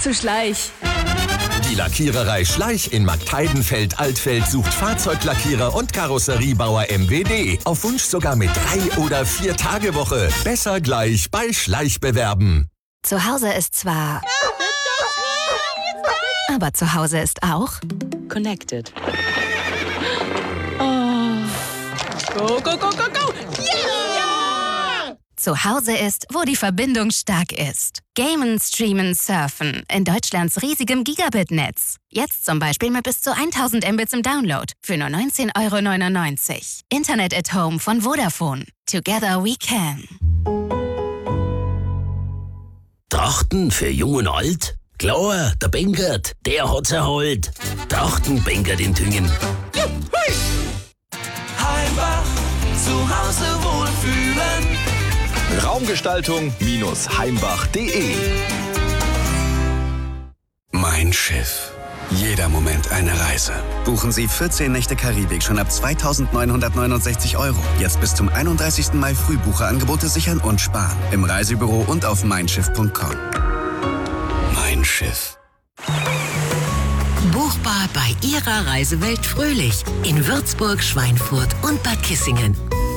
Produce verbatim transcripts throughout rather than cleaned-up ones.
zu Schleich. Die Lackiererei Schleich in Marktheidenfeld-Altfeld sucht Fahrzeuglackierer und Karosseriebauer M W D. Auf Wunsch sogar mit drei- oder vier-Tage-Woche. Besser gleich bei Schleich bewerben. Zu Hause ist zwar... Aber zu Hause ist auch... Connected. Oh. Go, go, go, go, go! Yeah! Zu Hause ist, wo die Verbindung stark ist. Gamen, Streamen, Surfen. In Deutschlands riesigem Gigabit-Netz. Jetzt zum Beispiel mit bis zu tausend Mbits im Download. Für nur neunzehn Euro neunundneunzig. Internet at Home von Vodafone. Together we can. Trachten für Jung und Alt? Klar, der Bengert, der hat's erholt. Trachten Bengert in Tüngen. Heimbach, zu Hause wohlfühlen. Raumgestaltung heimbach punkt de. Mein Schiff. Jeder Moment eine Reise. Buchen Sie vierzehn Nächte Karibik schon ab zweitausendneunhundertneunundsechzig Euro. Jetzt bis zum einunddreißigsten Mai Frühbucherangebote sichern und sparen. Im Reisebüro und auf mein schiff punkt com. Mein Schiff. Buchbar bei Ihrer Reisewelt Fröhlich in Würzburg, Schweinfurt und Bad Kissingen.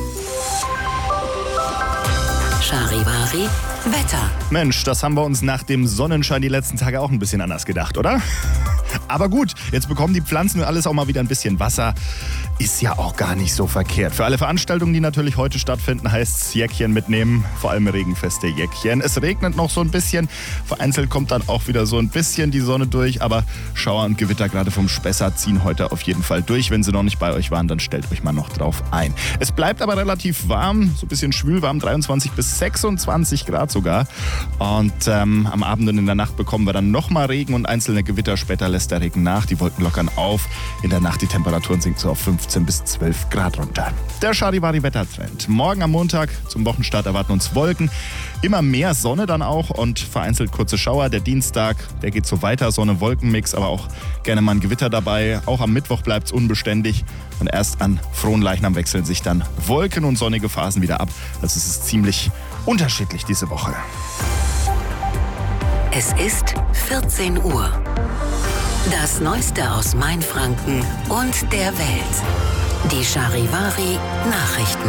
Charivari Wetter. Mensch, das haben wir uns nach dem Sonnenschein die letzten Tage auch ein bisschen anders gedacht, oder? Aber gut, jetzt bekommen die Pflanzen und alles auch mal wieder ein bisschen Wasser. Ist ja auch gar nicht so verkehrt. Für alle Veranstaltungen, die natürlich heute stattfinden, heißt es Jäckchen mitnehmen. Vor allem regenfeste Jäckchen. Es regnet noch so ein bisschen. Vereinzelt kommt dann auch wieder so ein bisschen die Sonne durch. Aber Schauer und Gewitter gerade vom Spessart ziehen heute auf jeden Fall durch. Wenn sie noch nicht bei euch waren, dann stellt euch mal noch drauf ein. Es bleibt aber relativ warm, so ein bisschen schwülwarm, dreiundzwanzig bis sechsundzwanzig Grad sogar. Und ähm, am Abend und in der Nacht bekommen wir dann nochmal Regen und einzelne Gewitter. Später lässt der Regen nach, die Wolken lockern auf. In der Nacht die Temperaturen sinken so auf fünfzehn bis zwölf Grad runter. Der Charivari-Wettertrend. Morgen am Montag zum Wochenstart erwarten uns Wolken. Immer mehr Sonne dann auch und vereinzelt kurze Schauer. Der Dienstag, der geht so weiter. Sonne-Wolken-Mix, aber auch gerne mal ein Gewitter dabei. Auch am Mittwoch bleibt es unbeständig. Und erst an frohen Leichnam wechseln sich dann Wolken und sonnige Phasen wieder ab. Also es ist ziemlich unterschiedlich diese Woche. Es ist vierzehn Uhr. Das Neueste aus Mainfranken und der Welt. Die Charivari Nachrichten.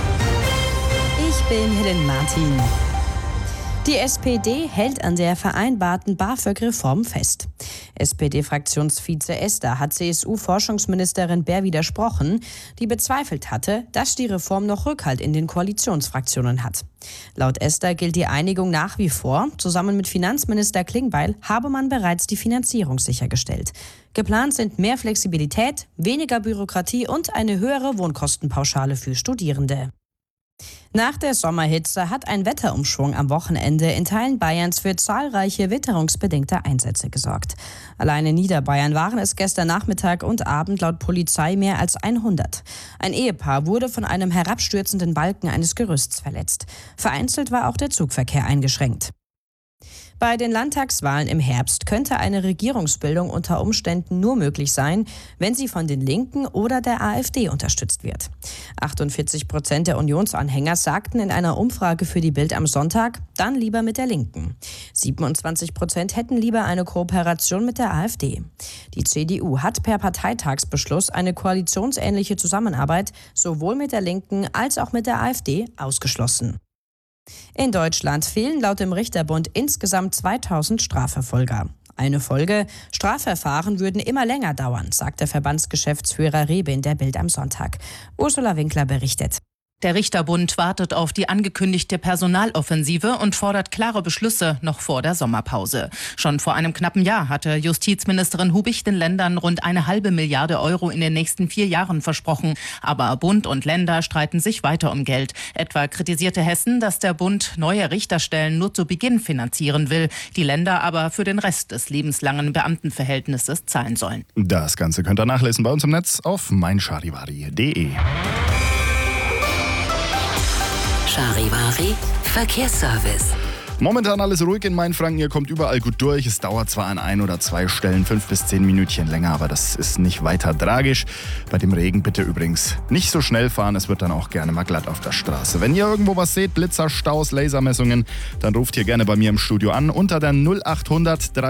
Ich bin Helen Martin. Die S P D hält an der vereinbarten BAföG-Reform fest. S P D-Fraktionsvize Esther hat C S U-Forschungsministerin Baer widersprochen, die bezweifelt hatte, dass die Reform noch Rückhalt in den Koalitionsfraktionen hat. Laut Esther gilt die Einigung nach wie vor. Zusammen mit Finanzminister Klingbeil habe man bereits die Finanzierung sichergestellt. Geplant sind mehr Flexibilität, weniger Bürokratie und eine höhere Wohnkostenpauschale für Studierende. Nach der Sommerhitze hat ein Wetterumschwung am Wochenende in Teilen Bayerns für zahlreiche witterungsbedingte Einsätze gesorgt. Allein in Niederbayern waren es gestern Nachmittag und Abend laut Polizei mehr als hundert. Ein Ehepaar wurde von einem herabstürzenden Balken eines Gerüsts verletzt. Vereinzelt war auch der Zugverkehr eingeschränkt. Bei den Landtagswahlen im Herbst könnte eine Regierungsbildung unter Umständen nur möglich sein, wenn sie von den Linken oder der AfD unterstützt wird. achtundvierzig Prozent der Unionsanhänger sagten in einer Umfrage für die Bild am Sonntag, dann lieber mit der Linken. siebenundzwanzig Prozent hätten lieber eine Kooperation mit der AfD. Die C D U hat per Parteitagsbeschluss eine koalitionsähnliche Zusammenarbeit sowohl mit der Linken als auch mit der AfD ausgeschlossen. In Deutschland fehlen laut dem Richterbund insgesamt zweitausend Strafverfolger. Eine Folge: Strafverfahren würden immer länger dauern, sagt der Verbandsgeschäftsführer Rebe in der Bild am Sonntag. Ursula Winkler berichtet. Der Richterbund wartet auf die angekündigte Personaloffensive und fordert klare Beschlüsse noch vor der Sommerpause. Schon vor einem knappen Jahr hatte Justizministerin Hubich den Ländern rund eine halbe Milliarde Euro in den nächsten vier Jahren versprochen. Aber Bund und Länder streiten sich weiter um Geld. Etwa kritisierte Hessen, dass der Bund neue Richterstellen nur zu Beginn finanzieren will, die Länder aber für den Rest des lebenslangen Beamtenverhältnisses zahlen sollen. Das Ganze könnt ihr nachlesen bei uns im Netz auf mein charivari punkt de. Charivari Verkehrsservice. Momentan alles ruhig in Mainfranken, ihr kommt überall gut durch. Es dauert zwar an ein oder zwei Stellen fünf bis zehn Minütchen länger, aber das ist nicht weiter tragisch. Bei dem Regen bitte übrigens nicht so schnell fahren, es wird dann auch gerne mal glatt auf der Straße. Wenn ihr irgendwo was seht, Blitzer, Staus, Lasermessungen, dann ruft ihr gerne bei mir im Studio an unter der null acht hundert